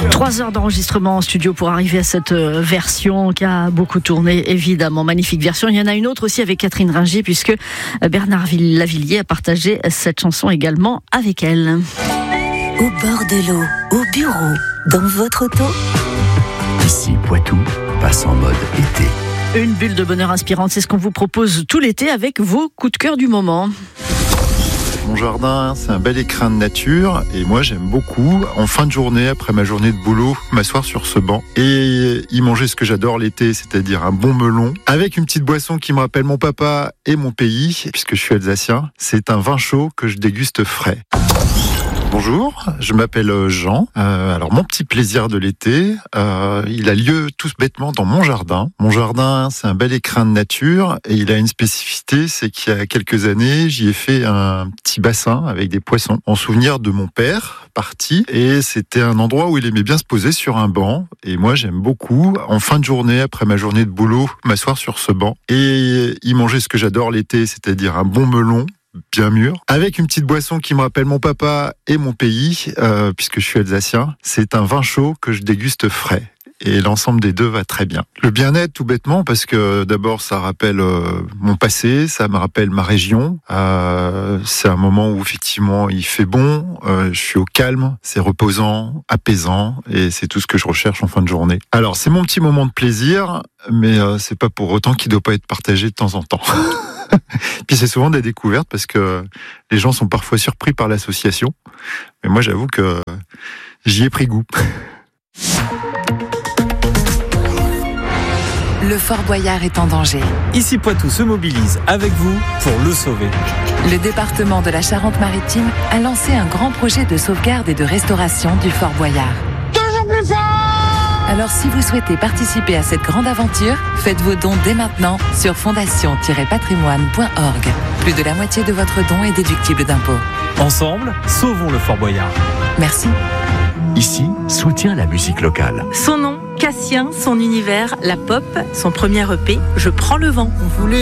3 heures d'enregistrement en studio pour arriver à cette version qui a beaucoup tourné, évidemment. Magnifique version. Il y en a une autre aussi avec Catherine Ringer, puisque Bernard Lavilliers a partagé cette chanson également avec elle. Au bord de l'eau, au bureau, dans votre auto. Ici, Poitou passe en mode été. Une bulle de bonheur inspirante, c'est ce qu'on vous propose tout l'été avec vos coups de cœur du moment. Mon jardin, c'est un bel écrin de nature et moi j'aime beaucoup, en fin de journée, après ma journée de boulot, m'asseoir sur ce banc et y manger ce que j'adore l'été, c'est-à-dire un bon melon, avec une petite boisson qui me rappelle mon papa et mon pays, puisque je suis alsacien. C'est un vin chaud que je déguste frais. Bonjour, je m'appelle Jean. Alors mon petit plaisir de l'été, il a lieu tout bêtement dans mon jardin. Mon jardin, c'est un bel écrin de nature et il a une spécificité, c'est qu'il y a quelques années, j'y ai fait un petit bassin avec des poissons en souvenir de mon père parti, et c'était un endroit où il aimait bien se poser sur un banc, et moi j'aime beaucoup, en fin de journée, après ma journée de boulot, m'asseoir sur ce banc et y manger ce que j'adore l'été, c'est-à-dire un bon melon bien mûr, avec une petite boisson qui me rappelle mon papa et mon pays, puisque je suis alsacien. C'est un vin chaud que je déguste frais. Et l'ensemble des deux va très bien. Le bien-être, tout bêtement, parce que d'abord, ça rappelle mon passé, ça me rappelle ma région. C'est un moment où, effectivement, il fait bon, je suis au calme, c'est reposant, apaisant, et c'est tout ce que je recherche en fin de journée. Alors, c'est mon petit moment de plaisir, mais c'est pas pour autant qu'il doit pas être partagé de temps en temps. Puis c'est souvent des découvertes parce que les gens sont parfois surpris par l'association. Mais moi, j'avoue que j'y ai pris goût. Le Fort Boyard est en danger. Ici Poitou se mobilise avec vous pour le sauver. Le département de la Charente-Maritime a lancé un grand projet de sauvegarde et de restauration du Fort Boyard. Toujours plus fort! Alors si vous souhaitez participer à cette grande aventure, faites vos dons dès maintenant sur fondation-patrimoine.org. Plus de la moitié de votre don est déductible d'impôts. Ensemble, sauvons le Fort Boyard. Merci. Ici, soutient la musique locale. Son nom, Cassien, son univers, la pop, son premier EP, Je prends le vent. On voulait